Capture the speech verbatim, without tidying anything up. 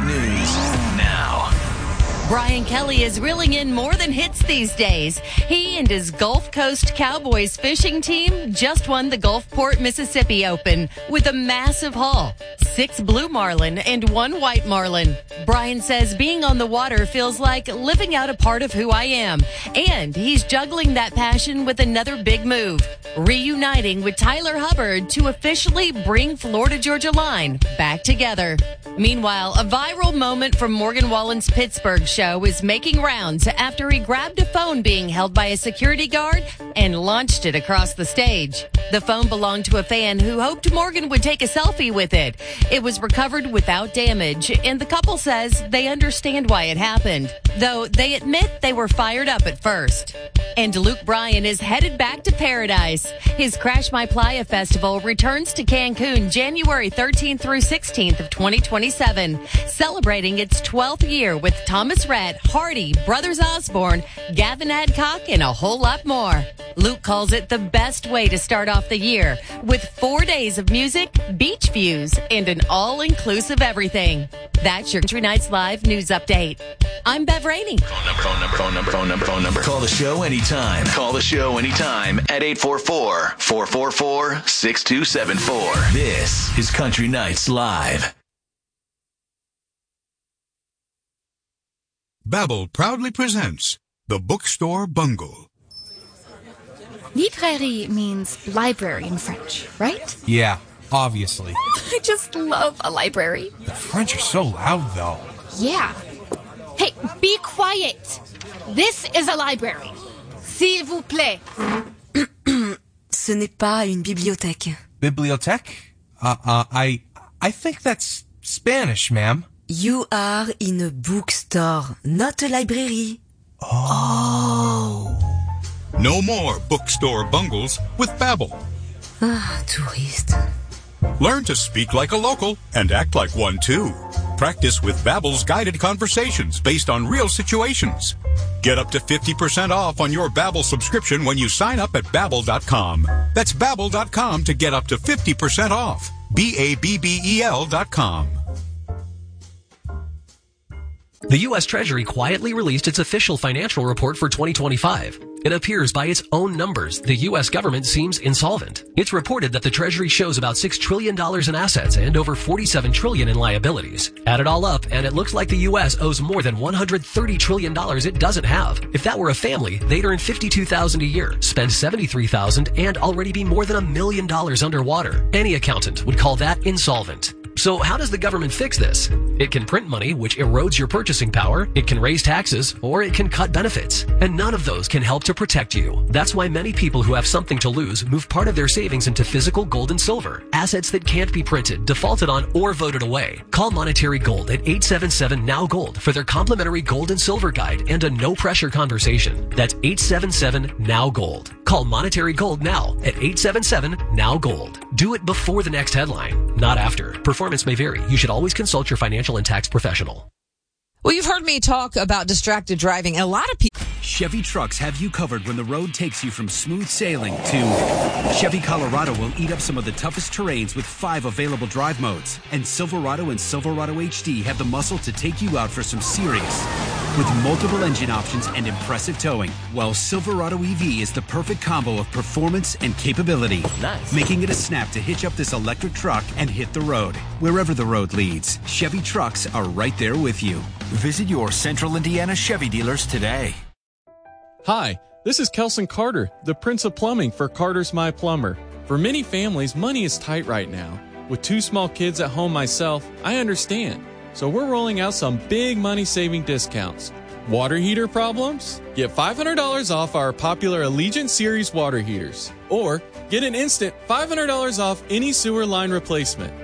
News now. Brian Kelly is reeling in more than hits these days. He and his Gulf Coast Cowboys fishing team just won the Gulfport, Mississippi Open with a massive haul. Six blue marlin and one white marlin. Brian says being on the water feels like living out a part of who I am. And he's juggling that passion with another big move. Reuniting with Tyler Hubbard to officially bring Florida Georgia Line back together. Meanwhile, a viral moment from Morgan Wallen's Pittsburgh show is making rounds after he grabbed a phone being held by a security guard and launched it across the stage. The phone belonged to a fan who hoped Morgan would take a selfie with it. It was recovered without damage, and the couple says they understand why it happened, though they admit they were fired up at first. And Luke Bryan is headed back to paradise. His Crash My Playa Festival returns to Cancun January thirteenth through sixteenth of twenty twenty-seven, celebrating its twelfth year with Thomas Rhett, Hardy, Brothers Osborne, Gavin Adcock, and a whole lot more. Luke calls it the best way to start off the year, with four days of music, beach views, and an all-inclusive everything. That's your Country Nights Live news update. I'm Bev Rainey. Phone number, phone number, phone number, phone number, phone number. Call the show anytime. Call the show anytime at eight four four, four four four, six two seven four. This is Country Nights Live. Babbel proudly presents The Bookstore Bungle. Librairie means library in French, right? Yeah, obviously. I just love a library. The French are so loud, though. Yeah. Hey, be quiet. This is a library. S'il vous plaît. Ce n'est pas une bibliothèque. Bibliothèque? Uh, uh, I, I think that's Spanish, ma'am. You are in a bookstore, not a library. Oh. No more bookstore bungles with Babbel. Ah, touriste. Learn to speak like a local and act like one too. Practice with Babbel's guided conversations based on real situations. Get up to fifty percent off on your Babbel subscription when you sign up at Babbel dot com. That's Babbel dot com to get up to fifty percent off. B A B B E L dot com. The U S Treasury quietly released its official financial report for twenty twenty-five. It appears by its own numbers, the U S government seems insolvent. It's reported that the Treasury shows about six trillion dollars in assets and over forty-seven trillion dollars in liabilities. Add it all up, and it looks like the U S owes more than one hundred thirty trillion dollars it doesn't have. If that were a family, they'd earn fifty-two thousand dollars a year, spend seventy-three thousand dollars, and already be more than a million dollars underwater. Any accountant would call that insolvent. So how does the government fix this? It can print money, which erodes your purchasing power. It can raise taxes, or it can cut benefits. And none of those can help to protect you. That's why many people who have something to lose move part of their savings into physical gold and silver, assets that can't be printed, defaulted on, or voted away. Call Monetary Gold at eight seven seven, N O W Gold for their complimentary gold and silver guide and a no-pressure conversation. That's eight seven seven, N O W Gold. Call Monetary Gold now at eight seven seven, N O W Gold. Do it before the next headline, not after. Performance may vary. You should always consult your financial and tax professional. Well, you've heard me talk about distracted driving. A lot of people... Chevy trucks have you covered when the road takes you from smooth sailing to... Chevy Colorado will eat up some of the toughest terrains with five available drive modes. And Silverado and Silverado H D have the muscle to take you out for some serious. With multiple engine options and impressive towing, while Silverado E V is the perfect combo of performance and capability. Nice. Making it a snap to hitch up this electric truck and hit the road. Wherever the road leads, Chevy trucks are right there with you. Visit your Central Indiana Chevy dealers today. Hi, this is Kelson Carter, the Prince of Plumbing for Carter's My Plumber. For many families, money is tight right now. With two small kids at home myself, I understand. So we're rolling out some big money-saving discounts. Water heater problems? Get five hundred dollars off our popular Allegiant Series water heaters. Or get an instant five hundred dollars off any sewer line replacement.